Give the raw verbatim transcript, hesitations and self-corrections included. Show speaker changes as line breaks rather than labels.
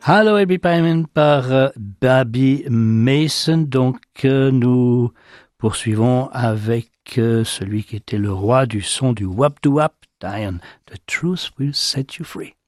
Hello Every Payment par euh, Baby Mason. Donc euh, nous poursuivons avec euh, celui qui était le roi du son du wap-doo-wap, Diane. The truth will set you free.